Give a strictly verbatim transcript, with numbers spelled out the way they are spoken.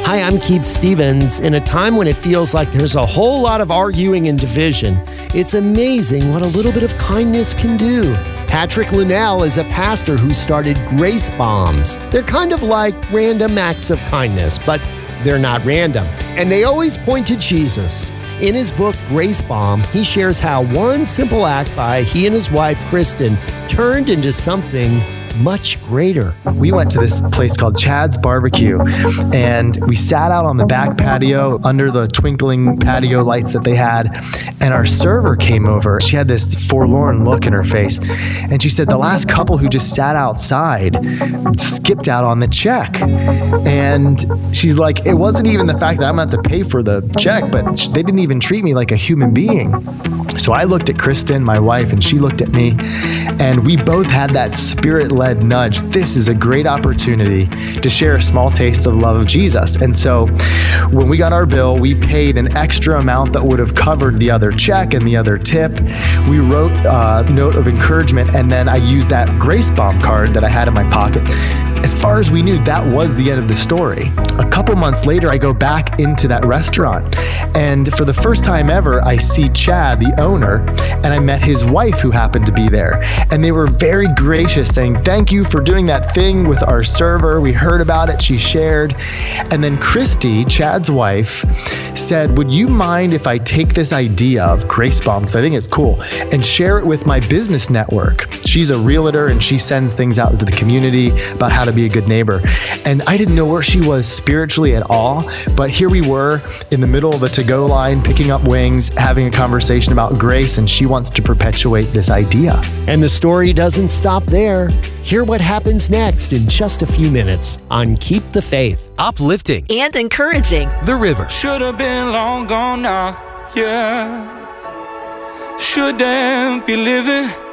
Hi, I'm Keith Stevens. In a time when it feels like there's a whole lot of arguing and division, it's amazing what a little bit of kindness can do. Patrick Linnell is a pastor who started Grace Bombs. They're kind of like random acts of kindness, but they're not random. And they always point to Jesus. In his book, Grace Bomb, he shares how one simple act by he and his wife, Kristen, turned into something much greater. We went to this place called Chad's Barbecue, and we sat out on the back patio under the twinkling patio lights that they had, and our server came over. She had this forlorn look in her face, and she said the last couple who just sat outside skipped out on the check. And she's like, it wasn't even the fact that I'm going to have to pay for the check, but they didn't even treat me like a human being. So I looked at Kristen, my wife, and she looked at me, and we both had that spirit-led nudge. This is a great opportunity to share a small taste of the love of Jesus. And so when we got our bill, we paid an extra amount that would have covered the other check and the other tip. We wrote a note of encouragement, and then I used that Grace Bomb card that I had in my pocket. As far as we knew, that was the end of the story. A couple months later, I go back into that restaurant, and for the first time ever, I see Chad, the owner, and I met his wife who happened to be there. And they were very gracious, saying, thank you for doing that thing with our server. We heard about it. She shared. And then Christy, Chad's wife, said, would you mind if I take this idea of Grace Bomb, because I think it's cool, and share it with my business network? She's a realtor, and she sends things out into the community about how to be a good neighbor. And I didn't know where she was spiritually at all, but here we were in the middle of a to-go line, picking up wings, having a conversation about grace, and she wants to perpetuate this idea. And the story doesn't stop there. Hear what happens next in just a few minutes on Keep the Faith. Uplifting and encouraging. The River. Should have been long gone now, yeah. Shouldn't be living